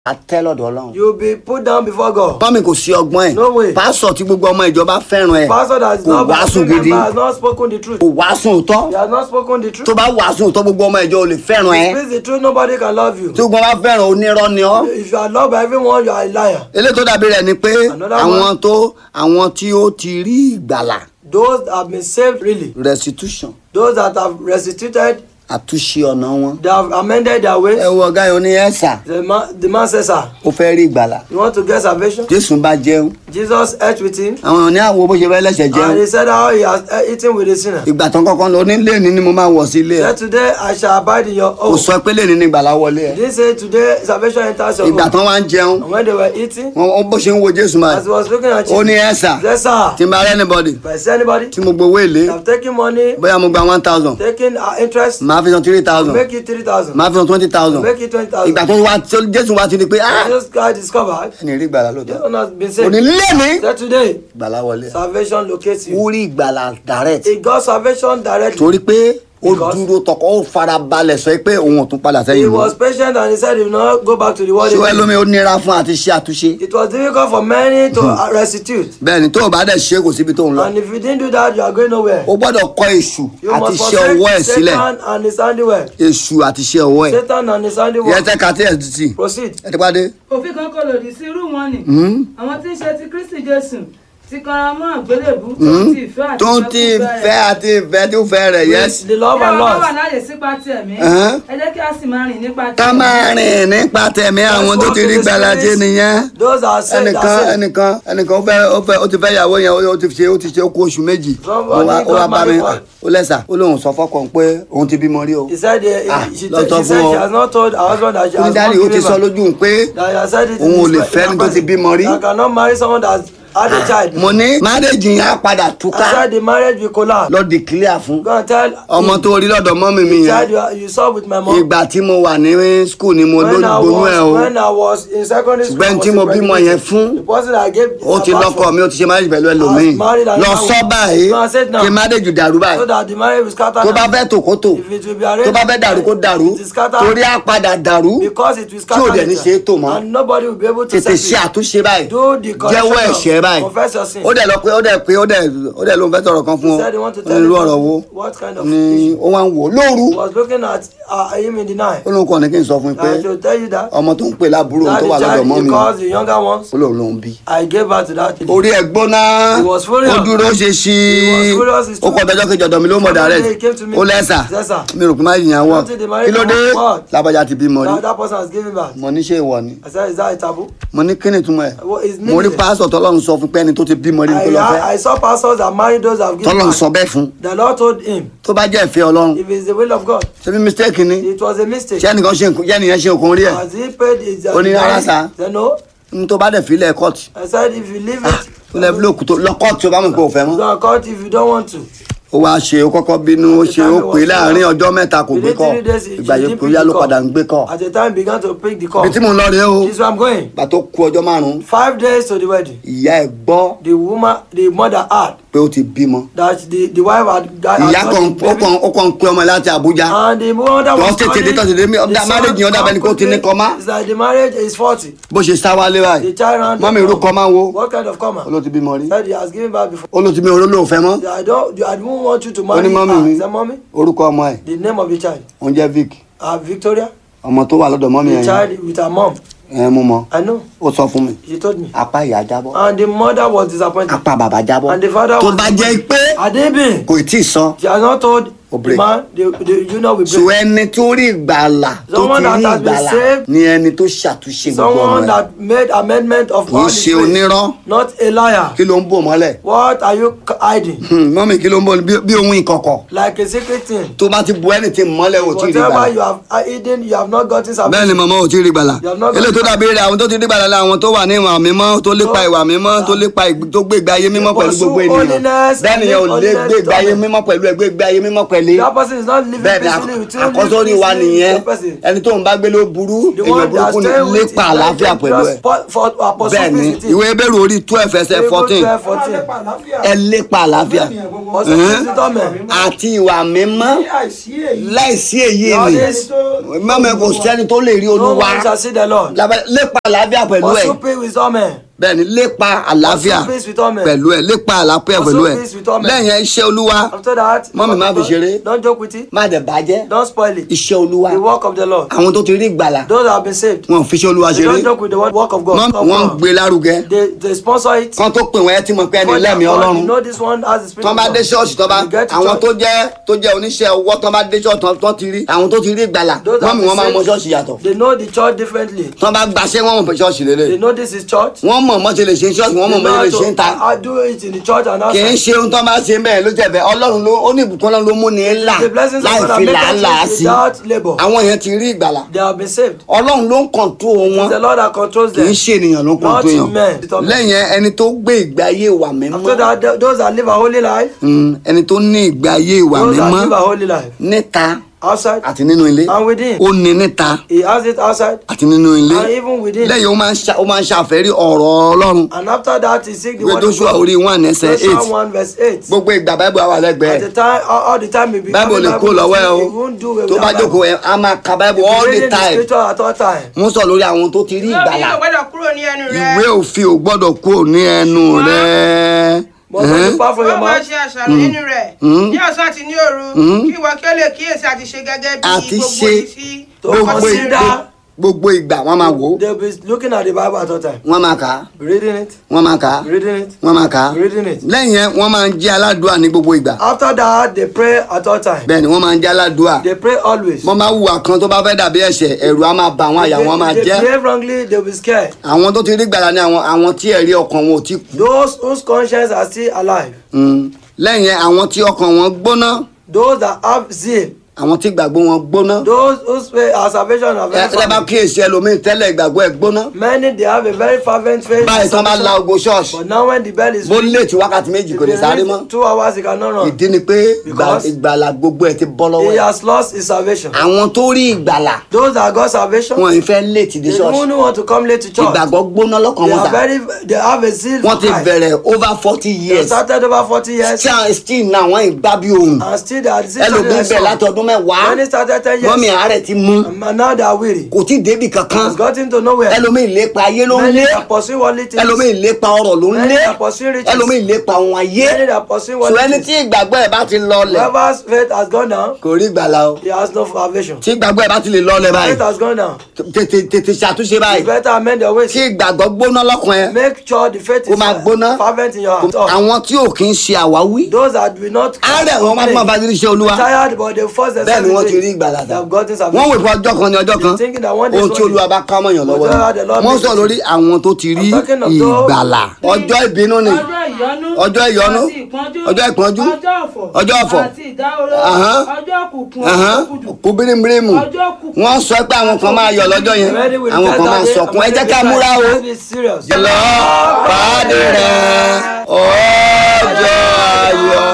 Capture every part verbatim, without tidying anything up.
Atẹ́lọ́dọ̀ Ọlọ́run. You will be put down before God. Mọ́mí kò sí ọgbọ́n ẹ̀. No way. Pásọ̀ tí gbogbo ọmọ ìjọba fẹ́ràn ẹ̀. Pastor that is Kò not wàásù member gidi. has not spoken the truth. Kò wàásù òótọ́. He has not spoken the truth. Tó bá wàásù òótọ́ gbogbo ọmọ ìjọ ò lè fẹ́ràn ẹ̀. Speak the truth, nobody can love you. Tí gbogbo wọn bá fẹ́ràn onírọ́ ni ọ́. If you are loved by everyone, you are a liar. Eléyìí tó dàbí rẹ̀ ni pé Another àwọn tó àwọn tí ó ti rí ìgbàlà. Those that have been saved really. Restitution. Those that have restituted, Àtúnṣe ọ̀nà wọn. they have amended their ways. Ẹ wo ọ̀gá yẹn ní ẹ̀sà. The man, the man says, sir, Ó fẹ́ rí ìgbàlà. you want to get salvation? Jésù bá jẹun. Jesus ate with him. Àwọn ò ní àwo bó ṣe fẹ́ lẹ́sẹ̀ And jẹun. he said how he has uh, eaten with the sinner. Ìgbà tán kọ́kọ́ lọ onílé ní ni mo máa wọ̀ sí ilé ẹ̀. Said today I shall abide in your Kò home. sọ pé lè ní ní ìgbàlà wọlé ẹ̀. He didn't say today salvation enters your Ìgbà home. tán wá ń jẹun. And when they were eating, Wọ́n bó ṣe ń wo Jésù máa. as he was looking at Ó you, ní ẹ̀sà. yes sir, Tí n bá rẹ́ anybody. if I see anybody, Tí mo gbowó èlé. they have taken money, Bóyá mo gba one thousand. taking uh, interest, Màá fi san three thousand. make it three thousand, Màá fi san twenty thousand. make it twenty thousand. Ìgbà tó wá tí Jésù wá ti di pé ah This guy discovered, ẹni rí ìgbàlà this lóòótọ́. one has been Òní saved. lé mi. Said today, Ìgbàlà wọlé ẹ̀. salvation locates you. Ó rí ìgbàlà direct. He got salvation directly. Torí pé ó Because- dúró tọkọ ó fara balẹ̀ sọ pé òun ò tún padà He sẹ́yìn mọ́. was patient and he said he will not go back to the world Ṣé again. ẹlòmíì ó nira fún àti ṣe àtúnṣe. It was difficult for many to uh, restitute. Bẹ́ẹ̀ni tó o bá dẹ̀ ṣe kò síbi tó ń lọ. And if you didn't do that, you are going nowhere. O gbọ́dọ̀ kọ èṣù You àti must ṣe ọwọ́ ẹ̀ forsake sílẹ̀. Satan and his handiwork. Èṣù àti ṣe ọwọ́ ẹ̀. Satan and his Yẹ handiwork. tẹ́ ka tí ẹ̀ ti. Proceed. Ẹ ti pàdé. òfin kan kò lòdì sí irú wọn ni àwọn tí ń ṣe ti Kristi Jésù ti kanra mọ́ àgbélébù tó ti ìfẹ́ àti Tó ń ti fẹ́ àti ìfẹ́ tí ó fẹ́ rẹ̀ yẹ́sì. The love and Bí àwọn bá wà lust. láàyè sípa ti ẹ̀mí Uh-huh. ẹ jẹ́ kí a sì máa rìn nípa ti Ká ẹ̀mí. máa rìn nípa tẹ̀mí àwọn tó ti rí gbàlà jẹ́ nìyẹn. Those that are saved, Ẹnìkan are saved. ẹnìkan ẹnìkan ó fẹ́ ó fẹ́ ó ti fẹ́ ìyàwó yẹn ó ti ṣe ó ti ṣe ó kú oṣù méjì. Ó wá ó wá bá mi ó lẹ́sà ó lóun sọ fọ́kàn pé òun ti bímọ rí o. He said, uh, Ah, she, lọ she sọ said fún ọ. she has not told her husband that she Ó ní has dáàdì not ó ti given sọ birth. lójú òun pé That he has said it in òun ò his lè pre- fẹ́ in ẹni her tó ti presence. bímọ rí. That cannot marry someone that has had a child. Mo ní márèjì yẹn á padà I túká said the marriage will collapse. lọ declare fún. Go and tell Ọmọ him, tó rí lọ́dọ̀ mọ́mì mi the yẹn. child you, are- you saw with my mom. Ìgbà tí mo wà ní school ni mo When I lóyún ẹ̀ o. was when I was in secondary school, I Ṣùgbọ́n was tí mo bímọ impregnated. yẹn fún. The person I gave Ó ti birth lọ́kọ for, mi ó ti ṣe marriage pẹ̀lú ẹlòmíì. married and Lọ now- sọ báyìí No, I said now. kí marriage dàrú báyìí. so that the marriage will scatter. Tó bá now. fẹ́ tò kó tò. If it will be arranged, Tó bá fẹ́ dàrú kó dàrú. it will scatter. Torí á padà dàrú. Because it will Tí scatter. ò dẹ̀ ní later. ṣe é tò mọ́. And nobody will be able to Tètè settle ṣe it. àtúnṣe báyìí. Do the correction. Jẹ́wọ́ ẹ̀ṣẹ̀ báyìí. Confess your sin. Ó dẹ̀ lọ pé ó dẹ̀ pé ó dẹ̀ ó dẹ̀ ló ń fẹ́ sọ̀rọ̀ kan fún He ọ. said he want to Ó tell ní irú you ọ̀rọ̀ wo what kind of ni issue. ó wá ń wò lóru. He was looking at uh, him in the night. Ó lóun kàn ní kí n sọ fún un pé I should tell you that. ọmọ tó ń pè láàbúrò That tó wà the lọ́dọ̀ child mọ́ he mi. calls the younger ones. Ó lóun lóun bí. I gave birth to that. Orí ẹ̀ gbóná. He was furious. Ó dúró ṣe ṣí. He was furious, he's Ó kọ ọ̀dọ́jọ́ kejì ọ̀dọ̀ mi ló mọ̀ One day direct. he came to me. Ó lẹ́sà. Yes, sir. Mi rò pé má yìnyín wọ̀. Until the marriage Kí ló dé? was what? Lábàjá ti bímọ rí. That, that person has given birth. Mo ní ṣe ìwọ ni. I said, is that a taboo? Mo ní kí ni ìtumọ̀ ẹ̀. What is Mo rí meaning? pásítọ̀ tọ́lọ́run sọ fún pé ẹni tó ti bímọ rí ní kó I, lọ I, fẹ́. I saw pastors that married those that have given Tọ́lọ́run birth. sọ bẹ́ẹ̀ fún. The Lord told him, Tó bá jẹ́ ìfẹ́ Ọlọ́run. if it's the will of God, Ṣé bí mistake ni? it was a mistake. Ṣé ẹnìkan ṣe nǹkan ṣé ẹnìyẹn ṣe nǹkan rí ẹ̀? Has he paid his uh, Ó ní rárá debt? sá. I said, no. N tó bá dẹ̀ fi ilẹ̀ kọ́ọ̀tù. I said, if you leave it, Ó lẹ́ fi lóòkù tó lọ kọ́ọ̀tù tó bá mọ̀ pé ò fẹ́ mọ́. go and cut if you don't want to. Ó wá ṣe ó kọ́kọ́ bínú ó ṣe ó pè láàrin ọjọ́ mẹ́ta kò gbé Within kọ́. three days, he- Ìgbà he yẹn didn't kò pick yá the ló call. padà ń gbé kọ́. At the time, he began to pick the call. Ibi tí mo ń lọ rèé o. This is where I'm going. Ìgbà tó kù ọjọ́ márùn-ún. Five days to the wedding. Ìyá ẹ̀ gbọ́ The woman, the mother had pé ó ti bímọ. that the, the wife had died. Ìyá kan ó kàn ó kàn ń pe ọmọ láti Àbújá. And the mother was Tọ́ tètè dé tọ́ tètè dé ọ̀dà marriage yẹn ọ̀dà bẹ́ẹ̀ ni kò ti ní kọ́ má. It's like the marriage is forty. Bó ṣe sá wálé The báyìí. child ran. Mọ́mí irú kọ́ máa ń wo. What kind of Ó comma? ló ti bímọ rí. Said he has given birth before. Ó ló ti bí orólò òfẹ́ mọ́. I don't, I don't want you to Ó marry ní mọ́mí her. mi. I said, mommy, Orúkọ ọmọ ẹ̀ the name of the child. òun jẹ́ Vic. Uh, Victoria, Ọmọ tó wà lọ́dọ̀ mọ́mí the ẹ̀ yẹn. child with her mom. Ẹ mú mọ. I know. Ó sọ fún mi. She told me. Apá ìyá jábọ́. And the mother was disappointed. Apá bàbá jábọ́. And the father Tó was bá jẹ́ pé Had they been? kò tí ì sọ. She has not told O the break. man, the, the union will So break. ẹni tó rí ìgbàlà tó ti Someone that rí has been ìgbàlà saved. ni ẹni tó ṣàtúnṣe gbogbo Someone ọ̀rọ̀ ẹ̀. that made amendment of Kì í all ṣe his ways. onírọ́. Not a liar. Kí ló ń bò mọ́lẹ̀? What are you c- hiding? Hmm, Mọ́mí kí ló ń bò bí- bí ohun ìkọ̀kọ̀. Like a secret thing. Tó bá ti bu ẹni tí mọ́lẹ̀ ò tí ì rí Whatever ìgbàlà. you have hidden, you have not gotten Bẹ́ẹ̀ ni salvation. màmá ò tí ì rí ìgbàlà. You have not Ilé got tó dàbí rẹ̀ àwọn tó ti rí ìgbàlà ni àwọn tó wà ní ìwà mímọ́ tó lépa ìwà mímọ́ tó lépa ìgbé- tó gbé ìgbé ayé mímọ́ pẹ̀lú gbogbo ènìyàn. Bẹ́ẹ̀ ni yẹn ò lè gbé ìgbé ayé mímọ́ pẹ̀lú ẹgbẹ́ ìgbé ayé mímọ́ pẹ̀lú tẹ̀lé That person is not living bẹ́ẹ̀ ni peacefully with you. àkọ́sọ́rí wa nìyẹn ẹni tó ń bá gbé ló burú The èèyàn one that burúkú ni stay with lépa àlàáfíà pẹ̀lú ẹ̀ bẹ́ẹ̀ ni ìwé Hébérù orí twelve ẹsẹ̀ fourteen ẹ lépa àlàáfíà àti ìwà mímọ́ láìsí èyí ni mọ́mọ́ kò sẹ́ni tó lè rí Olúwa lépa àlàáfíà pẹ̀lú ẹ̀ bẹ́ẹ̀ ni lépa àlàáfíà pẹ̀lú ẹ̀ lépa àlàáfíà pẹ̀lú ẹ̀ lẹ́yìn iṣẹ́ Olúwa mọ́mí má fi ṣeré má dẹ̀ bàjẹ́ iṣẹ́ Olúwa àwọn tó ti rí ìgbàlà wọn fi iṣẹ́ Olúwa ṣeré wọ́n ń gbé lárugẹ kan tó pè wọ́n ẹ ti mọ̀ pé ẹni lẹ́mìí Ọlọ́run tọ́ bá dé ṣọ́ọ̀ṣì tọ́ bá àwọn tó jẹ́ tó jẹ́ oníṣẹ́ ọwọ́ tọ́ bá dé ṣọ́ọ̀ṣì tọ́ ti rí àwọn tó ti rí ìgbàlà mọ́mí wọ́n máa mọ ṣọ́ọ̀ṣì yàtọ̀ tọ́ bá gbaṣẹ́ wọ́n mọ̀ pé ṣọ́ọ̀ṣì lélẹ̀ wọ́n mọ̀ mọ́ ṣe lè ṣe ṣọ́ọ̀ṣì wọ́n mọ̀ mọ́ ṣe lè ṣe ń ta kì í ṣe ohun tó bá ṣe bẹ́ẹ̀ ló jẹ̀bẹ̀ Ọlọ́run ló ó ní ìbùkún Ọlọ́run ló mú ní ńlá láì fi làálàá sí àwọn yẹn ti rí ìgbàlà Ọlọ́run ló ń kọ̀ǹtó wọn kì í ṣe ènìyàn ló ń kọ̀ǹtó yàn lẹ́yìn ẹni tó gbé ìgbé ayé ìwà mímọ́ ẹni tó ní ìgbé ayé ìwà mímọ́ níta outside àti nínú ilé and within. ó ní níta He has it outside àti nínú ilé and even within. lẹ́yìn ó máa ń ṣa ó máa ń ṣàfẹ́rí ọ̀rọ̀ Ọlọ́run. And after that he seek the ìwé word of Joshua God. orí one ẹsẹ̀ eight Joshua one verse eight. gbogbo ìgbà báíbù àwọn At àlẹ́gbẹ̀ẹ́ the time all, all the time he be báíbù lè kó lọ́wọ́ ẹ o tó bá jókòó ẹ á máa ka báíbù all the time scripture at all time. mo sọ lórí àwọn tó ti rí ìgbàlà Ìwé òfin ò gbọ́dọ̀ kúrò ní ẹnu rẹ. ìwé òfin ò gbọ́dọ̀ kúrò ní ẹnu rẹ. But when you pass from your Ó máa mouth, ṣe àṣàrò nínú rẹ̀ ní ọ̀sán àti ní òru kí ìwọ kí ó lè kíyèsí àti ṣe gẹ́gẹ́ bí Àti gbogbo ṣe ìfi to gbogbo consider, ìgbà gbogbo ìgbà wọ́n máa wò ó they'll be looking at the Bible at all time, wọ́n máa kà á reading it, wọ́n máa kà á reading it, wọ́n máa kà á reading it. lẹ́yìn yẹn wọ́n máa ń jẹ́ aládùúà ní gbogbo ìgbà After that, they pray at all time. bẹ́ẹ̀ ni wọ́n máa ń jẹ́ aládùúà They pray always. wọ́n máa hùwà kan tó bá fẹ́ dàbí ẹ̀ṣẹ̀ ẹ̀rù á máa bà wọ́n àyà wọn máa If they jẹ́ behave wrongly, they'll be scared. àwọn tó ti rí gbàlà ní àwọn àwọn tí ẹ̀rí ọkàn wọn ò tí kú Those whose conscience are still alive, Mm. lẹ́yìn yẹn àwọn tí ọkàn wọn gbóná those that have zeal, àwọn tí ìgbàgbọ́ wọn gbóná those whose faith are salvation are very ẹ bá fervent. kíyèsí ẹlòmíín tẹ́lẹ̀ ìgbàgbọ́ ẹ̀ gbóná Many they have a very fervent faith. báyìí tán bá la ogo ṣọ́ọ̀ṣì But now when the bell is bó ringing, léètì wákàtí méjì kò lè sáré mọ́ two hours he cannot run. ìdí ni pé ìgbà- Because ìgbàlà gbogbo ẹ̀ ti bọ́ lọ́wọ́ He ẹ̀ has lost his salvation. àwọn tó rí ìgbàlà Those that got salvation, wọn ì fẹ́ léètì dé they ṣọ́ọ̀ṣì don't want to come late to church. ìgbàgbọ́ gbóná lọ́kàn They wọn are sà very, they have a zeal wọ́n for ti Christ. bẹ̀rẹ̀ over forty They years started over forty years still still náà wọ́n ìgbà bí ohun and still they are still ẹlòmíín bẹ̀ láti ọdún mẹ́wàá When he started ten wọ́n mi years, àárẹ̀ ti mú and now they are weary. kò tí ì débì kankan Has gotten to nowhere. ẹlòmíín lépa ayé ló ń Many lé are pursuing worldly things. ẹlòmíín lépa ọrọ̀ ló ń Many lé are pursuing riches. ẹlòmíín lépa ohun ayé Many are pursuing so worldly ẹni things. tí ìgbàgbọ́ ẹ̀ bá ti lọlẹ̀ Whoever's faith has gone down, kò rí ìgbàlà o he has no salvation. tí ìgbàgbọ́ ẹ̀ bá ti lè lọlẹ̀ báyìí Faith has gone down. tètè tètè ṣàtúnṣe You báyìí better amend your ways. tí ìgbàgbọ́ gbóná lọ́kàn ẹ̀ Make sure the faith kó is máa gbóná fervent in your heart. àwọn tí ò kí ń ṣe àwáwí Those that will not àárẹ̀ wọn máa máa bá ti ṣe olúwa tired but they force bẹ́ẹ̀ themselves ni wọ́n ti into rí it. ìgbàlà They tà have gotten wọ́n salvation. wò pé ọjọ́ kan ní ọjọ́ kan Thinking that one day ohun tí is one olúwa bá ká mọ̀yàn lọ́wọ́ ni wọ́n sọ lórí àwọn tó ti rí I'm talking of those- ìgbàlà ọjọ́ ìbínú ni ọjọ́ ìyọnú ọjọ́ ìyọnú àti ìpọ́njú ọjọ́ ìpọ́njú ọjọ́ ọ̀fọ̀ ọjọ́ ọ̀fọ̀ àti ìdáhóró Ahán. ọjọ́ òkùnkùn Ahán. òkùnkùn kú bírímù ọjọ́ òkùnkùn wọ́n sọ pé àwọn kan máa yọ̀ lọ́jọ́ yẹn Ready with àwọn that kan máa day, sọkún ẹ and jẹ́ ká ready múra o Let's be serious. lọ pàdé rẹ̀ ọjọ́ ayọ̀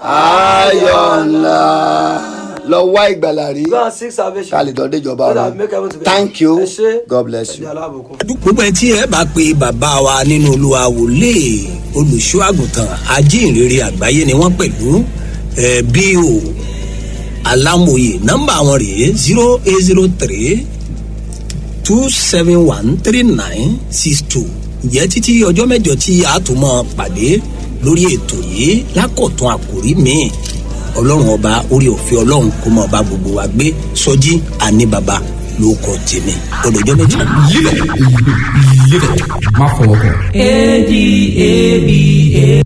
ayọ̀ ńlá lọ wá ìgbàlà rí Go and seek salvation. ká lè dọ́dé ìjọba So that ọ̀run make heaven to be. thank you Ẹ ṣé. God bless you. Ẹ̀dẹ̀ aláàbòkún. gbogbo ẹ tí ẹ bá pe bàbá wa nínú olúwa wòlíì olùṣọ́ àgùntàn ajínrere àgbáyé ni wọ́n pẹ̀lú ẹ bí o alámòye nọ́mbà wọn rèé zero eight zero three two seven one three nine six two ǹjẹ́ títí ọjọ́ mẹ́jọ tí a tún mọ́ pàdé lórí ètò yìí lákọ̀tún àkòrí míì ọlọ́run ọba orí òfin ọlọ́run kó mọ́ ọba gbogbo wa gbé sọjí àní bàbá ló kọ tèmi ọdọjọ́ méjì. Live it. Live it. Má fọwọ́ kàn. A D A B A.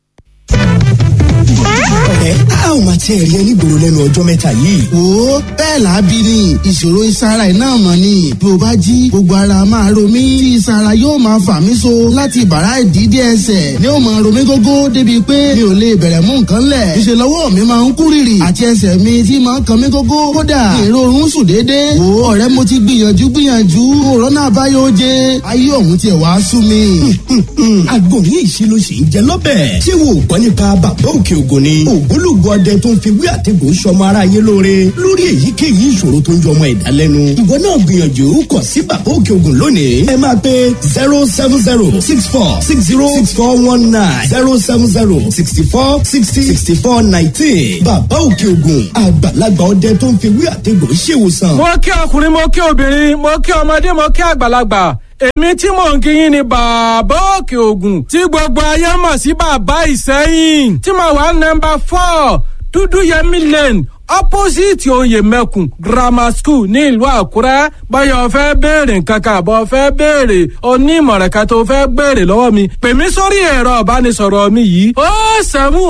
ẹ á ò máa tiẹ̀ rí ẹni gbòòrò lẹ́nu ọjọ́ mẹ́ta yìí. wo bẹ́ẹ̀ làábí ni ìṣòro ìsara ẹ̀ náà mọ̀ ni bí o bá jí gbogbo ara máa ro mí tí ìsara yóò máa fà mí so láti bàrá ìdídé ẹsẹ̀ ni ó máa ro mí gógó débi pé mi ò lè bẹ̀rẹ̀ mú nǹkan lẹ̀ ìṣe lọ́wọ́ mi máa ń kú rìrì àti ẹsẹ̀ mi tí máa ń kan mí gógó kódà ìrorun sùn déédéé wo ọ̀rẹ́ mo ti gbìyànjú gbìyànjú òrónà àbáyọ jẹ ayé ọ̀hún tiẹ̀ wá sú mi. àgọ́ ní ìṣirò sì ń jẹ lọ́bẹ̀. ṣé wo ò gbọ́ nípa bàbá òkè ògùn ni ògbólógbò ọdẹ tó ń fi wí àtẹ̀gùn sọmọ aráyé lóore lórí èyíkéyìí ìṣòro tó ń jọmọ ẹ̀dá lẹ́nu. ìwọ náà gbìyànjú kàn sí bàbá òkè ògùn lónìí. ẹ máa pe zero seven zero six four six zero six four one nine zero seven zero sixty four sixty sixty four nineteen. bàbá òkè ògùn àgbàlagbà ọdẹ tó ń fi wí àtẹ̀gùn ṣèwòsàn. mo kí ọkùnrin mo kí obìnrin mo kí ọmọdé mo kí àgbàlagbà èmi tí mò ń kí yín ni bàbá òkè ògùn tí gbogbo ayé mọ̀ sí bàbá ìsẹ́yìn tí mo wà nọ́mbà four dúdú yẹmí lane opposite oyè mẹ́kùn grammar school ní ìlú àkúrẹ́ báyọ̀ fẹ́ béèrè nǹkan kan àbọ̀ fẹ́ béèrè onímọ̀ràn kan tó fẹ́ béèrè lọ́wọ́ mi pè mí sórí ẹ̀rọ ìbánisọ̀rọ̀ mi yìí ó sẹ́mu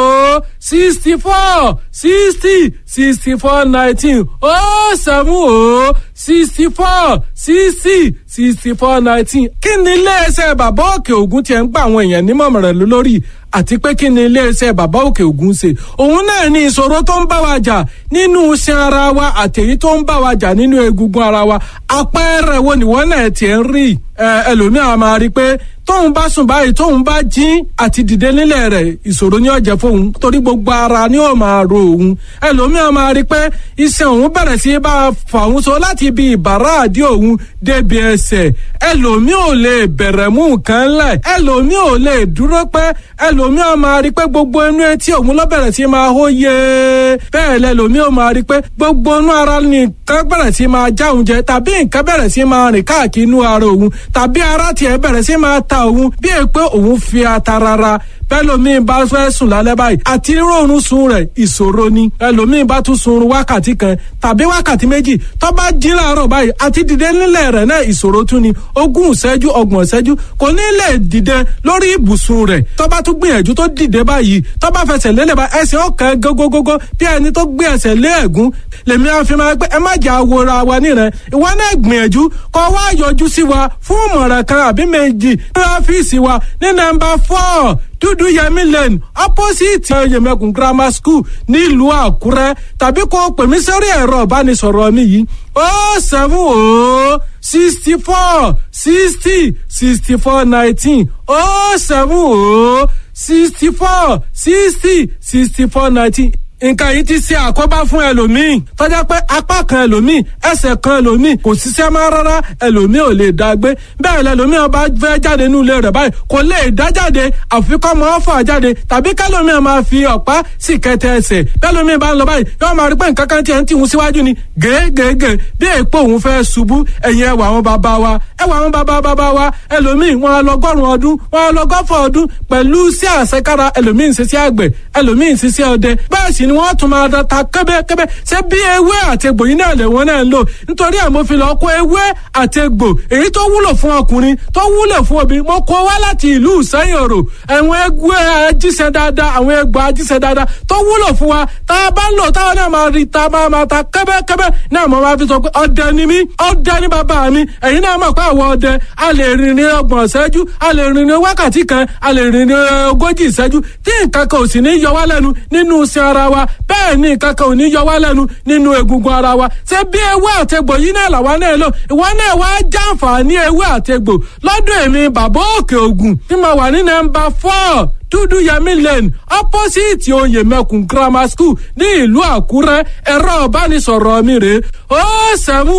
ó sixty four sixty sixty four nineteen ó sẹ́mu ó sixty four sixty sixty four nineteen kí ni iléeṣẹ́ bàbá òkè ògùn tiẹ̀ ń gba àwọn èèyàn nímọ̀ràn lórí àti pé kí ni iléeṣẹ́ bàbá òkè ògùn ṣe òun náà ní ìṣòro tó ń bá wa jà nínú iṣan ara wa àtẹ̀yí tó ń bá wa jà nínú egungun ara wa àpẹẹrẹ wo nìwọ náà tiẹ̀ ń rí ẹlòmíràn máa rí i pé tóun bá sùn báyìí tóun bá jí àti dìde nílẹ̀ rẹ̀ ìṣòro ni ó jẹ́ fóun torí gbogbo ara ni ó máa ro òun ẹlòmíràn máa rí i pé iṣan òun bẹ̀rẹ̀ sí bá fà òun so láti ibi ìbàrá àdí òun débi ẹsẹ̀ ẹlòmíràn ò lè bẹ̀rẹ̀ mú nǹkan lẹ̀ ẹlòmíràn ò lè dúró pẹ́ ẹlòmíràn máa rí i pé gbogbo inú etí òun ló bẹ̀rẹ̀ sí máa hó yé bẹ́ẹ̀ lẹ́lòmíràn máa rí i pé gbogbo inú ara nìkan bẹ̀rẹ̀ sí máa já òun jẹ tàbí nǹkan bẹ̀rẹ̀ sí máa rìn káàkiri inú ara òun tàbí ara tiẹ̀ bẹ̀rẹ̀ sí máa ta òun bí è pé òun fi ata rárá bẹ́lòmíì bá fẹ́ sùn lálẹ́ báyìí àti rọrùn sun rẹ̀ ìṣòro ni ẹlòmíì bá tún sun wákàtí kan tàbí wákàtí méjì tó bá jí láàárọ̀ báyìí àti dìde nílẹ̀ rẹ̀ náà ìṣòro tún ni ogún ìṣẹ́jú ọgbọ̀n ìṣẹ́jú kò ní lè dìde lórí ibùsùn rẹ̀ tó bá tún gbìyànjú tó dìde báyìí tó bá fẹsẹ̀ lélẹ̀ bá ẹsẹ̀ ọ̀kan gógógógó bí ẹni tó gbé ẹsẹ̀ lé ẹ̀gún lèmi á fi máa pé ẹ má jà wòra wa níran ìwọ náà gbìyànjú kó wá yọjú sí wa fún ìmọ̀ràn kan àbí méjì ní ọ́fíìsì wa ní nọ́mbà four dúdú yẹmí lane opposite yẹmẹkùn grammar school nílùú àkúrẹ́ tàbí kó pè mí sórí ẹ̀rọ ìbánisọ̀rọ̀ mi yìí ó seven ó sixty four sixty sixty four nineteen ó seven ó sixty four sixty sixty four nineteen nǹkan yìí ti ṣe àkóbá fún ẹlòmíì tọ́jà pé apá kan ẹlòmíì ẹsẹ̀ kan ẹlòmíì kò ṣiṣẹ́ mọ́ rárá ẹlòmíì ò lè dá gbé bẹ́ẹ̀ lẹlòmíì ọba fẹ́ jáde nínú ilé rẹ̀ báyìí kò lè dá jáde àfi kọ́ mọ́ fà jáde tàbí kẹlòmíì máa fi ọ̀pá sì kẹtẹ ẹsẹ̀ bẹ́ẹ̀lòmíì bá ń lọ báyìí yóò máa rí pé nǹkan kan tiẹ̀ ń tìhun síwájú ni gègègè bí èèpo òun fẹ́ ṣubú ẹ̀yìn ẹwà àwọn bàbá wa ẹwà àwọn bàbá bàbá wa ẹlòmíì wọn á lọgọ́rùn ọdún wọn á lọgọ́fọ̀ ọdún pẹ̀lú sí àṣekára ẹlòmíì ń ṣiṣẹ́ àgbẹ̀ ẹlòmíì ń ṣiṣẹ́ ọdẹ bẹ́ẹ̀ sì ni wọ́n tún máa da ta kẹ́bẹ́kẹ́bẹ́ ṣé bí ewé àtegbò yìí náà lè wọ́n náà ń lò nítorí àmọ́ fi lọ́ọ́ kó ewé àtegbò èyí tó wúlò fún ọkùnrin tó wúlò fún obìnrin mo kó wá láti ìlú ìsẹ́yìn òrò àwọn ẹgbẹ́ ajíṣẹ́ dáadáa àwọn ẹgbẹ́ ajíṣẹ́ dáadáa tó wúlò fún wa tá a bá ń lò táwọn náà máa rí ta máa máa ta kẹ́bẹ́kẹ́bẹ́ náà mo máa fi sọ pé ọdẹ ni mí ọdẹ ni bàbá mi ẹ̀yin náà mọ̀ pé àwọn ọdẹ a lè rìn ní ọgbọ̀n ìṣẹ́jú a lè rìn ní wákàtí kan a lè rìn ní ogójì ìṣẹ́jú tí nǹkan kan ò sì ní yọ wá lẹ́nu nínú iṣẹ́ ara wa bẹ́ẹ̀ ni nǹkan kan ò ní yọ wá lẹ́nu nínú egungun ara wa ṣé bí ewé àtegbò yìí náà làwa náà lò ìwọ náà wá jàǹfààní ewé àtegbò lọ́dọ̀ èmi bàbá òkè ògùn tí mo wà ní nọ́mbà four dúdú yẹmí lane opposite oyè mẹkùn grammar school ní ìlú àkúrẹ́ ẹ̀rọ ìbánisọ̀rọ̀ mi rè ó sẹ́mu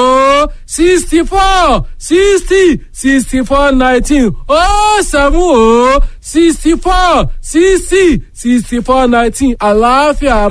ó sixty four sixty sixty four nineteen ó sẹ́mu ó sixty four sixty sixty four nineteen àlàáfíà.